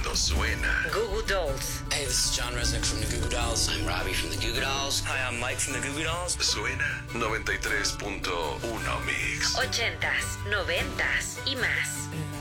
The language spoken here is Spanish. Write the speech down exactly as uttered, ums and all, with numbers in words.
cuando suena. Goo Goo Dolls. Hey, this is John Resnick from the Goo Goo Dolls. I'm Robbie from the Goo Goo Dolls. Hi, I'm Mike from the Goo Goo Dolls. Suena noventa y tres punto uno Mix. Ochentas, noventas y más.